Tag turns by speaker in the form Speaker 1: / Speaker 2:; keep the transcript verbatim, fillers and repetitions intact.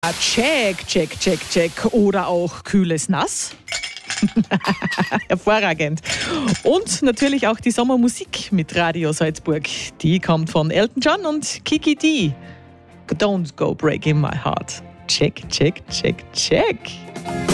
Speaker 1: Check, check, check, check. Oder auch kühles Nass. Hervorragend. Und natürlich auch die Sommermusik mit Radio Salzburg. Die kommt von Elton John und Kiki D. Don't go breaking my heart. Check, check, check, check.